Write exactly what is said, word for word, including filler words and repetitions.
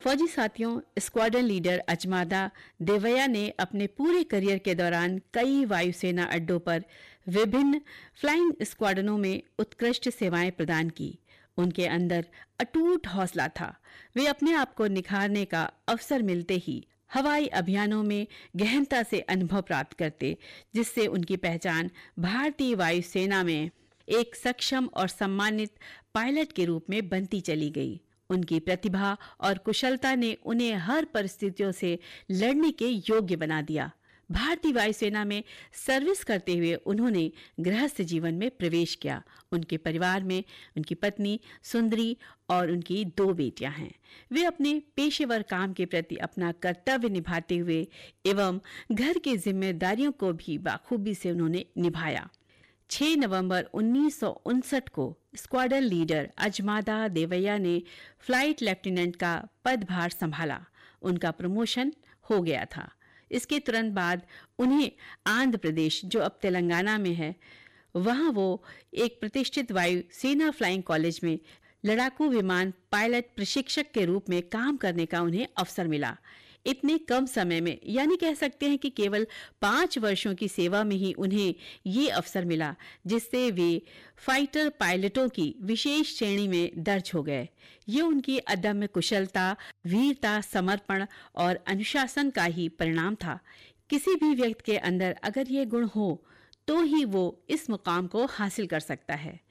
फौजी साथियों, squadron leader अजमादा Devaiah ने अपने पूरे करियर के दौरान कई वायुसेना अड्डों पर विभिन्न फ्लाइंग स्क्वाड्रनों में उत्कृष्ट सेवाएं प्रदान की। उनके अंदर अटूट हौसला था। वे अपने आप को निखारने का अवसर मिलते ही हवाई अभियानों में गहनता से अनुभव प्राप्त करते, जिससे उनकी पहचान भारतीय वायुसेना में एक सक्षम और सम्मानित पायलट के रूप में बनती चली गई। उनकी प्रतिभा और कुशलता ने उन्हें हर परिस्थितियों से लड़ने के योग्य बना दिया। भारतीय वायुसेना में सर्विस करते हुए उन्होंने गृहस्थ जीवन में प्रवेश किया। उनके परिवार में उनकी पत्नी सुंदरी और उनकी दो बेटियां हैं। वे अपने पेशेवर काम के प्रति अपना कर्तव्य निभाते हुए एवं घर की जिम्मेदारियों को भी बाखूबी से उन्होंने निभाया। छह नवंबर उन्नीस सौ उनसठ को स्क्वाड्रन लीडर अजमादा देवैया ने फ्लाइट लेफ्टिनेंट का पदभार संभाला। उनका प्रमोशन हो गया था। इसके तुरंत बाद उन्हें आंध्र प्रदेश, जो अब तेलंगाना में है, वहां वो एक प्रतिष्ठित वायु सेना फ्लाइंग कॉलेज में लड़ाकू विमान पायलट प्रशिक्षक के रूप में काम करने का उन्हें अवसर मिला। इतने कम समय में, यानी कह सकते हैं कि केवल पांच वर्षों की सेवा में ही उन्हें ये अवसर मिला, जिससे वे फाइटर पायलटों की विशेष श्रेणी में दर्ज हो गए। ये उनकी अदम्य कुशलता, वीरता, समर्पण और अनुशासन का ही परिणाम था। किसी भी व्यक्ति के अंदर अगर ये गुण हो तो ही वो इस मुकाम को हासिल कर सकता है।